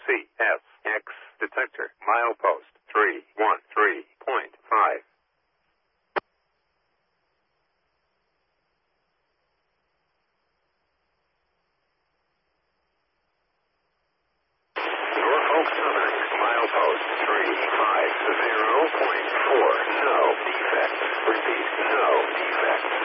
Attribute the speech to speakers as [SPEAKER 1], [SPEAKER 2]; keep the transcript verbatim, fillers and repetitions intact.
[SPEAKER 1] C S X detector. Milepost three one three point five. Norfolk Southern, milepost three five zero point four. No defects. Repeat, no defects.